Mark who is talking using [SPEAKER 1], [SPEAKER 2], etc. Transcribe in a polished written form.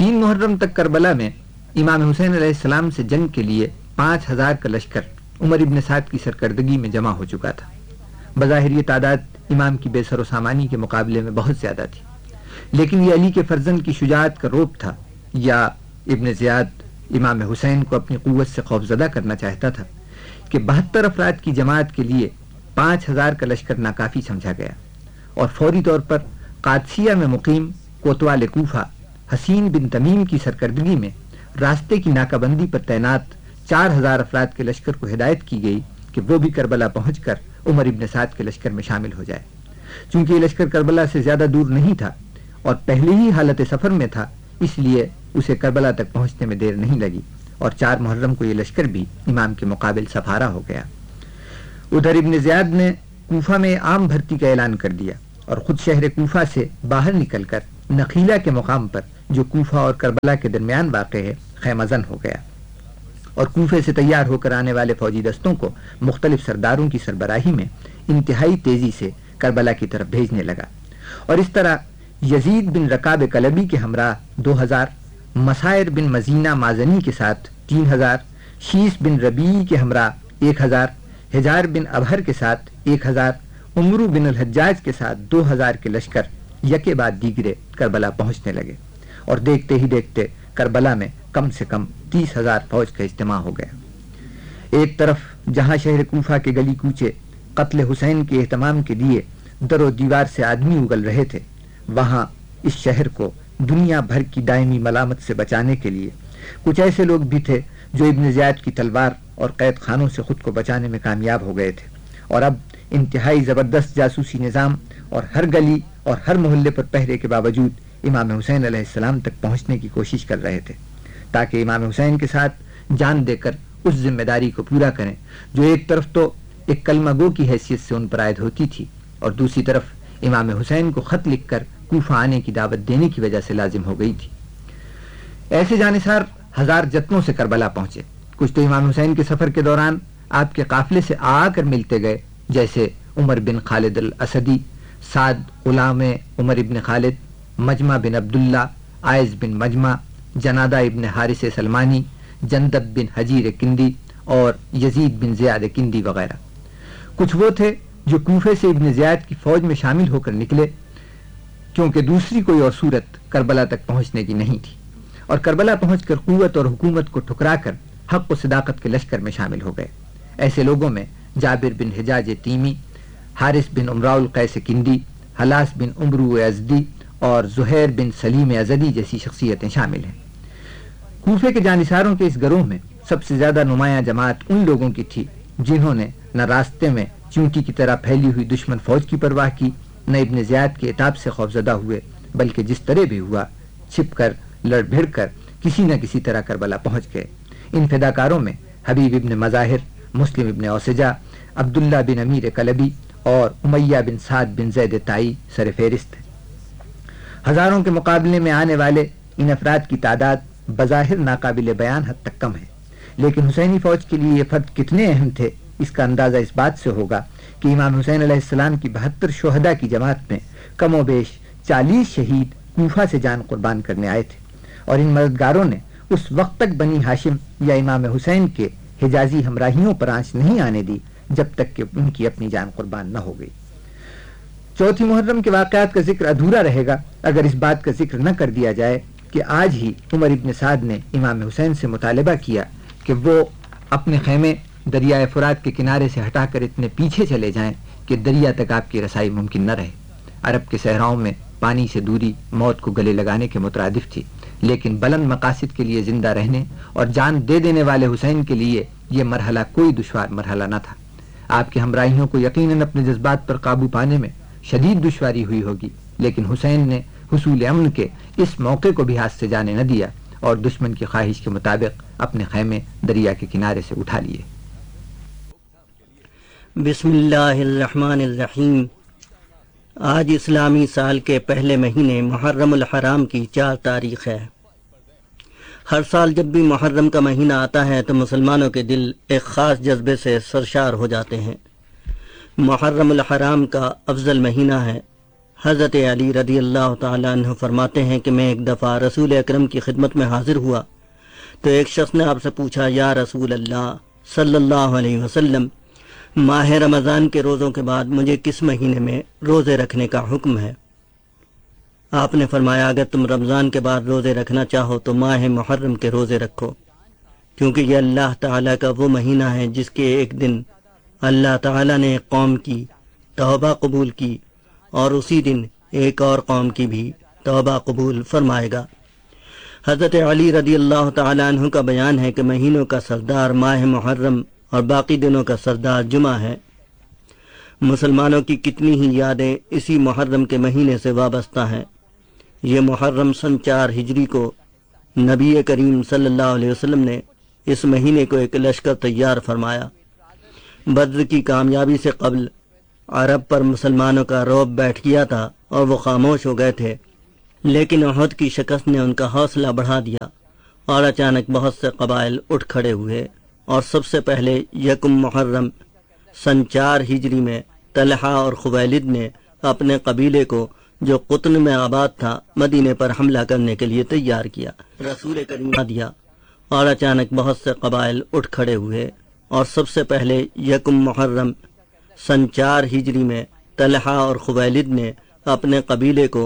[SPEAKER 1] 3 محرم تک کربلا میں امام حسین علیہ السلام سے جنگ کے لیے 5000 کا لشکر عمر ابن سعد کی سرکردگی میں جمع ہو چکا تھا۔ بظاہر یہ تعداد امام کی بے سر و سامانی کے مقابلے میں بہت زیادہ تھی، لیکن یہ علی کے فرزند کی شجاعت کا روپ تھا یا ابن زیاد امام حسین کو اپنی قوت سے خوفزدہ کرنا چاہتا تھا کہ 72 افراد کی جماعت کے لیے 5000 کا لشکر ناکافی سمجھا گیا، اور فوری طور پر قادسیہ میں مقیم کوتوال کوفہ حسین بن تمیم کی سرکردگی میں راستے کی ناکہ بندی پر تعینات 4000 افراد کے لشکر کو ہدایت کی گئی کہ وہ بھی کربلا پہنچ کر عمر ابن سعد کے لشکر میں شامل ہو جائے۔ چونکہ یہ لشکر کربلا سے زیادہ دور نہیں تھا اور پہلے ہی حالت سفر میں تھا، اس لیے اسے کربلا تک پہنچنے میں دیر نہیں لگی، اور 4 محرم کو یہ لشکر بھی امام کے مقابل سفارہ ہو گیا۔ ادھر ابن زیاد نے کوفہ میں عام بھرتی کا اعلان کر دیا اور خود شہر کوفہ سے باہر نکل کر نخیلہ کے مقام پر جو کوفہ اور کربلا کے درمیان واقع ہے خیمہ زن ہو گیا، اور کوفے سے تیار ہو کر آنے والے فوجی دستوں کو مختلف سرداروں کی سربراہی میں انتہائی تیزی سے کربلا کی طرف بھیجنے لگا، اور اس طرح یزید بن رکاب کلبی کے ہمراہ 2000، مسائر بن مزینہ مازنی کے ساتھ 3000، شیس بن ربیع کے ہمراہ 1000، حجار بن ابہر کے ساتھ 1000، عمرو بن الحجاج کے ساتھ 2000 کے لشکر یکے بعد دیگرے کربلا پہنچنے لگے، اور دیکھتے ہی دیکھتے کربلا میں کم سے کم 30,000 فوج کا اجتماع ہو گیا۔ ایک طرف جہاں شہر کوفہ کے گلی کوچے قتل حسین کے اہتمام کے لیے در و دیوار سے آدمی اگل رہے تھے، وہاں اس شہر کو دنیا بھر کی دائمی ملامت سے بچانے کے لیے کچھ ایسے لوگ بھی تھے جو ابن زیاد کی تلوار اور قید خانوں سے خود کو بچانے میں کامیاب ہو گئے تھے، اور اب انتہائی زبردست جاسوسی نظام اور ہر گلی اور ہر محلے پر پہرے کے باوجود امام حسین علیہ السلام تک پہنچنے کی کوشش کر رہے تھے، تاکہ امام حسین کے ساتھ جان دے کر اس ذمہ داری کو پورا کریں جو ایک طرف تو ایک کلمہ گو کی حیثیت سے ان پر عائد ہوتی تھی، اور دوسری طرف امام حسین کو خط لکھ کر کوفہ آنے کی دعوت دینے کی وجہ سے لازم ہو گئی تھی۔ ایسے جانثار 1000 جتنوں سے کربلا پہنچے، کچھ تو امام حسین کے سفر کے دوران آپ کے قافلے سے آ کر ملتے گئے، جیسے عمر بن خالد الاسدی، سعد غلام عمر ابن خالد، مجمع بن عبداللہ، عائز بن مجمع، جنادہ ابن حارث سلمانی، جندب بن حجیر کندی اور یزید بن زیاد کندی وغیرہ۔ کچھ وہ تھے جو کوفے سے ابن زیاد کی فوج میں شامل ہو کر نکلے، کیونکہ دوسری کوئی اور صورت کربلا تک پہنچنے کی نہیں تھی، اور کربلا پہنچ کر قوت اور حکومت کو ٹھکرا کر حق و صداقت کے لشکر میں شامل ہو گئے۔ ایسے لوگوں میں جابر بن حجاج تیمی، حارث بن عمراء القیس کندی، حلاس بن عمرو ازدی اور زہیر بن سلیم ازدی جیسی شخصیتیں شامل ہیں۔ کوفے کے جانثاروں کے اس گروہ میں سب سے زیادہ نمایاں جماعت ان لوگوں کی تھی جنہوں نے نہ راستے میں چونٹی کی طرح پھیلی ہوئی دشمن فوج کی پرواہ کی، نہ ابن زیاد کے عتاب سے خوفزدہ ہوئے، بلکہ جس طرح بھی ہوا چھپ کر لڑ بھڑ کر کسی نہ کسی طرح کربلا پہنچ گئے۔ ان فداکاروں میں حبیب ابن مظاہر، مسلم ابن اوسجا، عبداللہ بن امیر کلبی اور امیہ بن سعد بن زید تائی سر فہرست ہیں۔ ہزاروں کے مقابلے میں آنے والے ان افراد کی تعداد بظاہر ناقابل بیان حد تک کم ہے، لیکن حسینی فوج کے لیے یہ فرد کتنے اہم تھے اس کا اندازہ اس بات سے ہوگا کہ امام حسین علیہ السلام کی 72 شہداء کی جماعت میں کم و بیش 40 شہید کوفہ سے جان قربان کرنے آئے تھے، اور ان مددگاروں نے اس وقت تک بنی ہاشم یا امام حسین کے حجازی ہمراہیوں پر آنچ نہیں آنے دی جب تک کہ ان کی اپنی جان قربان نہ ہو گئی۔ چوتھی محرم کے واقعات کا ذکر ادھورا رہے گا اگر اس بات کا ذکر نہ کر دیا جائے کہ آج ہی عمر ابن سعد نے امام حسین سے مطالبہ کیا کہ وہ اپنے خیمے دریائے فرات کے کنارے سے ہٹا کر اتنے پیچھے چلے جائیں کہ دریا تک آپ کی رسائی ممکن نہ رہے۔ عرب کے صحراؤں میں پانی سے دوری موت کو گلے لگانے کے مترادف تھی، لیکن بلند مقاصد کے لیے زندہ رہنے اور جان دے دینے والے حسین کے لیے یہ مرحلہ کوئی دشوار مرحلہ نہ تھا۔ آپ کے ہمراہیوں کو یقیناً اپنے جذبات پر قابو پانے میں شدید دشواری ہوئی ہوگی، لیکن حسین نے حصول امن کے اس موقع کو بھی ہاتھ سے جانے نہ دیا اور دشمن کی خواہش کے مطابق اپنے خیمے دریا کے کنارے سے اٹھا لیے۔
[SPEAKER 2] بسم اللہ الرحمن الرحیم۔ آج اسلامی سال کے پہلے مہینے محرم الحرام کی 4 تاریخ ہے۔ ہر سال جب بھی محرم کا مہینہ آتا ہے تو مسلمانوں کے دل ایک خاص جذبے سے سرشار ہو جاتے ہیں۔ محرم الحرام کا افضل مہینہ ہے۔ حضرت علی رضی اللہ تعالیٰ عنہ فرماتے ہیں کہ میں ایک دفعہ رسول اکرم کی خدمت میں حاضر ہوا تو ایک شخص نے آپ سے پوچھا، یا رسول اللہ صلی اللہ علیہ وسلم، ماہ رمضان کے روزوں کے بعد مجھے کس مہینے میں روزے رکھنے کا حکم ہے؟ آپ نے فرمایا، اگر تم رمضان کے بعد روزے رکھنا چاہو تو ماہ محرم کے روزے رکھو، کیونکہ یہ اللہ تعالیٰ کا وہ مہینہ ہے جس کے ایک دن اللہ تعالیٰ نے ایک قوم کی توبہ قبول کی اور اسی دن ایک اور قوم کی بھی توبہ قبول فرمائے گا۔ حضرت علی رضی اللہ تعالیٰ عنہ کا بیان ہے کہ مہینوں کا سردار ماہ محرم اور باقی دنوں کا سردار جمعہ ہے۔ مسلمانوں کی کتنی ہی یادیں اسی محرم کے مہینے سے وابستہ ہیں۔ یہ محرم سن 4 ہجری کو نبی کریم صلی اللہ علیہ وسلم نے اس مہینے کو ایک لشکر تیار فرمایا۔ بدر کی کامیابی سے قبل عرب پر مسلمانوں کا رعب بیٹھ گیا تھا اور وہ خاموش ہو گئے تھے، لیکن احد کی شکست نے ان کا حوصلہ بڑھا دیا اور اچانک بہت سے قبائل اٹھ کھڑے ہوئے، اور سب سے پہلے یکم محرم سن 4 ہجری میں طلحہ اور خویلد نے اپنے قبیلے کو جو قطن میں آباد تھا مدینے پر حملہ کرنے کے لیے تیار کیا۔ رسول کریم دیا اور اچانک بہت سے قبائل اٹھ کھڑے ہوئے، اور سب سے پہلے یکم محرم سن 4 ہجری میں طلحہ اور خویلد نے اپنے قبیلے کو